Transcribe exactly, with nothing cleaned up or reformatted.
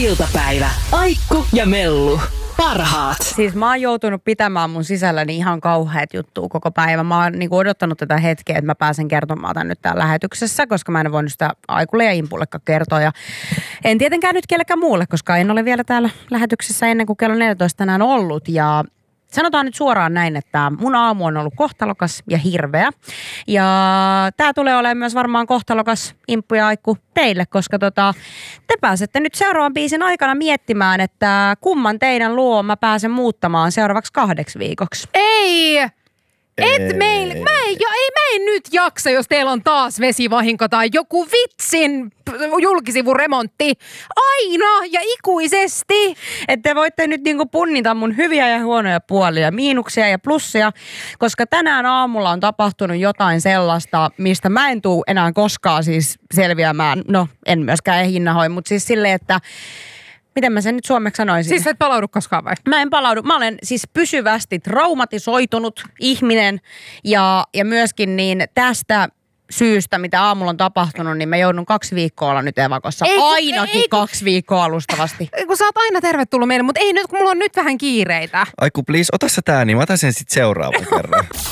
iltapäivä. Aikku ja Mellu. Parhaat. Siis mä oon joutunut pitämään mun sisälläni ihan kauheat juttua koko päivä. Mä oon niinku odottanut tätä hetkeä, että mä pääsen kertomaan tämän nyt täällä lähetyksessä, koska mä en voinut sitä Aikulle ja Impullekaan kertoa. Ja en tietenkään nyt kellekään muulle, koska en ole vielä täällä lähetyksessä ennen kuin kello neljätoista tänään ollut. Ja sanotaan nyt suoraan näin, että mun aamu on ollut kohtalokas ja hirveä. Ja tää tulee olemaan myös varmaan kohtalokas, Imppu ja Aikku, teille, koska tota, te pääsette nyt seuraavan biisin aikana miettimään, että kumman teidän luo mä pääsen muuttamaan seuraavaksi kahdeksi viikoksi. Ei! Et meillä, mä en, jo, ei, mä en nyt jaksa, jos teillä on taas vesivahinko tai joku vitsin julkisivun remontti. Aina ja ikuisesti. Että te voitte nyt niinku punnita mun hyviä ja huonoja puolia, miinuksia ja plussia, koska tänään aamulla on tapahtunut jotain sellaista, mistä mä en tuu enää koskaan siis selviämään. No, en myöskään ehinnahoi, mutta siis silleen, että miten mä sen nyt suomeksi sanoisin? Siis et palaudu koskaan vai? Mä en palaudu. Mä olen siis pysyvästi traumatisoitunut ihminen ja, ja myöskin niin tästä syystä, mitä aamulla on tapahtunut, niin mä joudun kaksi viikkoa olla nyt evakossa. Ei, Ainakin ei, kaksi viikkoa alustavasti. Kun sä oot aina tervetullut meille, mutta ei nyt, kun mulla on nyt vähän kiireitä. Aiku, please, ota sä tää, niin mä otan sen sit seuraavan kerran.